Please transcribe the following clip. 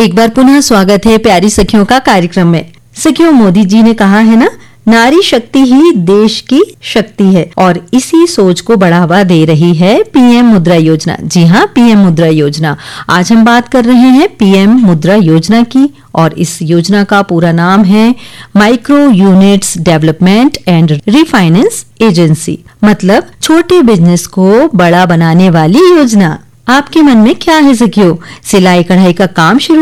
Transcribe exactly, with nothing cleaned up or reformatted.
एक बार पुनः स्वागत है प्यारी सखियों का कार्यक्रम में। सखियों, मोदी जी ने कहा है ना, नारी शक्ति ही देश की शक्ति है, और इसी सोच को बढ़ावा दे रही है पीएम मुद्रा योजना। जी हाँ, पीएम मुद्रा योजना। आज हम बात कर रहे हैं पीएम मुद्रा योजना की, और इस योजना का पूरा नाम है micro units development and refinance agency, मतलब छोटे बिजनेस को बड़ा बनाने वाली योजना। आपके मन में क्या है सखियों? सिलाई कढ़ाई का काम शुरू